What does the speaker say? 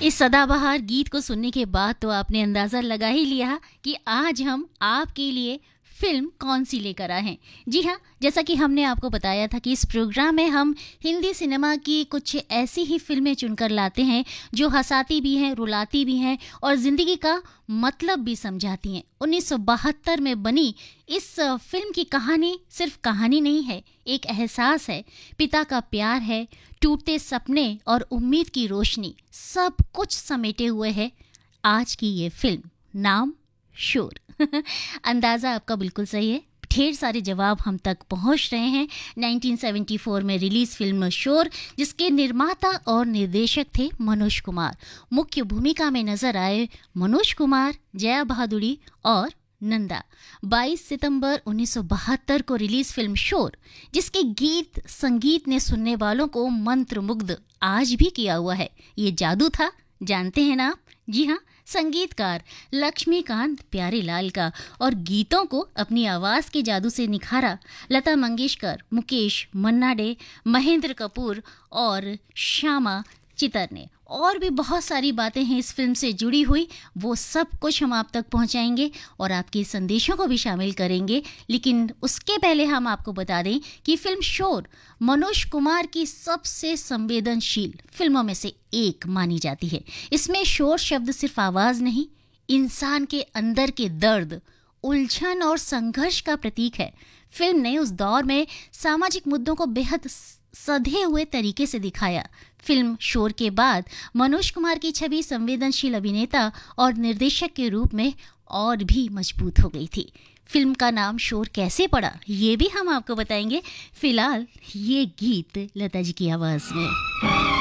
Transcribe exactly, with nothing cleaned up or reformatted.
इस सदाबहार गीत को सुनने के बाद तो आपने अंदाज़ा लगा ही लिया कि आज हम आपके लिए फिल्म कौन सी लेकर आए हैं। जी हाँ, जैसा कि हमने आपको बताया था कि इस प्रोग्राम में हम हिंदी सिनेमा की कुछ ऐसी ही फिल्में चुनकर लाते हैं जो हंसाती भी हैं, रुलाती भी हैं और ज़िंदगी का मतलब भी समझाती हैं। उन्नीस सौ बहत्तर में बनी इस फिल्म की कहानी सिर्फ कहानी नहीं है, एक एहसास है, पिता का प्यार है, टूटते सपने और उम्मीद की रोशनी, सब कुछ समेटे हुए है आज की ये फिल्म। नाम शोर। अंदाज़ा आपका बिल्कुल सही है, ढेर सारे जवाब हम तक पहुंच रहे हैं। उन्नीस सौ चौहत्तर में रिलीज फिल्म शोर, जिसके निर्माता और निर्देशक थे मनोज कुमार। मुख्य भूमिका में नजर आए मनोज कुमार, जया भादुड़ी और नंदा। बाईस सितंबर उन्नीस सौ बहत्तर को रिलीज फिल्म शोर, जिसके गीत संगीत ने सुनने वालों को मंत्रमुग्ध आज भी किया हुआ है। ये जादू था, जानते हैं ना आप? जी हाँ, संगीतकार लक्ष्मीकांत प्यारेलाल का, और गीतों को अपनी आवाज़ के जादू से निखारा लता मंगेशकर, मुकेश, मन्ना डे, महेंद्र कपूर और श्यामा चितर ने। और भी बहुत सारी बातें हैं इस फिल्म से जुड़ी हुई, वो सब कुछ हम आप तक पहुंचाएंगे और आपके संदेशों को भी शामिल करेंगे। लेकिन उसके पहले हम आपको बता दें कि फिल्म शोर मनोज कुमार की सबसे संवेदनशील फिल्मों में से एक मानी जाती है। इसमें शोर शब्द सिर्फ आवाज़ नहीं, इंसान के अंदर के दर्द, उलझन और संघर्ष का प्रतीक है। फिल्म ने उस दौर में सामाजिक मुद्दों को बेहद सधे हुए तरीके से दिखाया। फिल्म शोर के बाद मनोज कुमार की छवि संवेदनशील अभिनेता और निर्देशक के रूप में और भी मजबूत हो गई थी। फिल्म का नाम शोर कैसे पड़ा, ये भी हम आपको बताएंगे। फिलहाल ये गीत लता जी की आवाज़ में।